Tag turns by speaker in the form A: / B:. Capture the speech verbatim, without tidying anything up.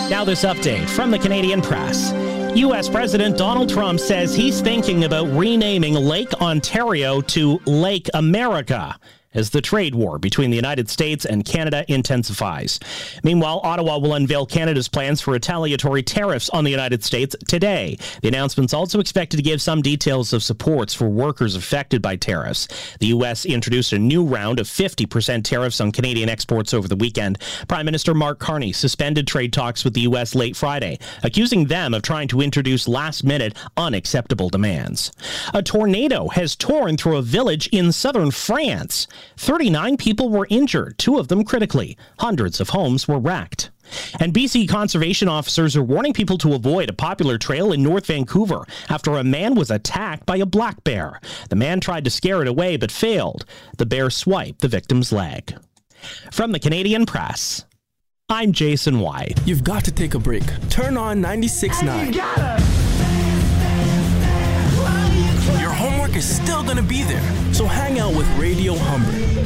A: Now this update from the Canadian Press. U S President Donald Trump says he's thinking about renaming Lake Ontario to Lake America as the trade war between the United States and Canada intensifies. Meanwhile, Ottawa will unveil Canada's plans for retaliatory tariffs on the United States today. The announcement's also expected to give some details of supports for workers affected by tariffs. The U S introduced a new round of fifty percent tariffs on Canadian exports over the weekend. Prime Minister Mark Carney suspended trade talks with the U S late Friday, accusing them of trying to introduce last-minute, unacceptable demands. A tornado has torn through a village in southern France. thirty-nine people were injured, two of them critically. Hundreds of homes were wrecked. And B C conservation officers are warning people to avoid a popular trail in North Vancouver after a man was attacked by a black bear. The man tried to scare it away but failed. The bear swiped the victim's leg. From the Canadian Press, I'm Jason White.
B: You've got to take a break. Turn on ninety-six point nine. Your homework is still going to be there, so hang out with Radio Humber.